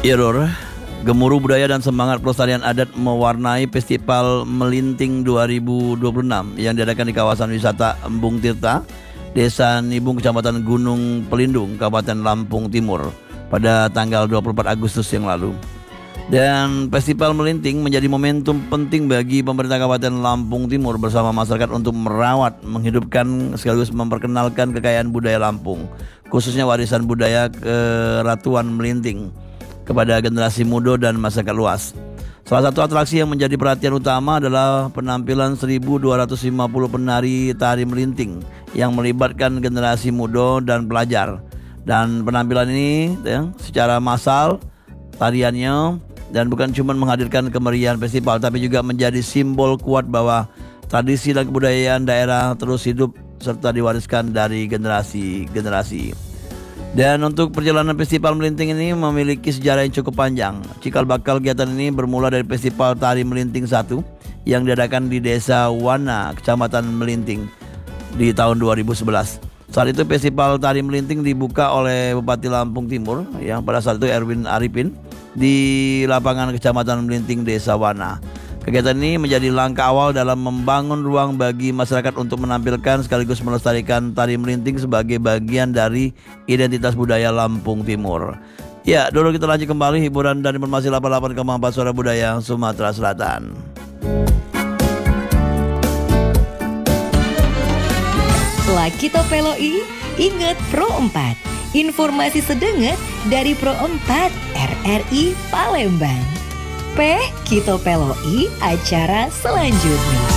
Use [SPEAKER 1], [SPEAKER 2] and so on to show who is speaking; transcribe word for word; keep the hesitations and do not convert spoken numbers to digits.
[SPEAKER 1] Iya, Dor. Gemuruh budaya dan semangat pelestarian adat mewarnai Festival Melinting dua ribu dua puluh enam yang diadakan di kawasan wisata Embung Tirta, Desa Nibung, Kecamatan Gunung Pelindung, Kabupaten Lampung Timur pada tanggal dua puluh empat Agustus yang lalu. Dan Festival Melinting menjadi momentum penting bagi pemerintah Kabupaten Lampung Timur bersama masyarakat untuk merawat, menghidupkan sekaligus memperkenalkan kekayaan budaya Lampung, khususnya warisan budaya Keratuan Melinting kepada generasi muda dan masyarakat luas. Salah satu atraksi yang menjadi perhatian utama adalah penampilan seribu dua ratus lima puluh penari tari melinting yang melibatkan generasi muda dan pelajar. Dan penampilan ini ya, secara massal tariannya dan bukan cuma menghadirkan kemeriahan festival, tapi juga menjadi simbol kuat bahwa tradisi dan kebudayaan daerah terus hidup serta diwariskan dari generasi-generasi. Dan untuk perjalanan Festival Melinting ini memiliki sejarah yang cukup panjang. Cikal bakal kegiatan ini bermula dari Festival Tari Melinting satu yang diadakan di Desa Wana, Kecamatan Melinting di tahun dua ribu sebelas. Saat itu Festival Tari Melinting dibuka oleh Bupati Lampung Timur yang pada saat itu Erwin Arifin di lapangan Kecamatan Melinting Desa Wana. Kegiatan ini menjadi langkah awal dalam membangun ruang bagi masyarakat untuk menampilkan sekaligus melestarikan tari melinting sebagai bagian dari identitas budaya Lampung Timur. Ya, dulu kita lanjut kembali hiburan dan informasi delapan puluh delapan koma empat Suara Budaya Sumatera Selatan.
[SPEAKER 2] Setelah kita peloi, ingat Pro empat. Informasi sedenget dari Pro empat R R I Palembang. P, kita peloi acara selanjutnya.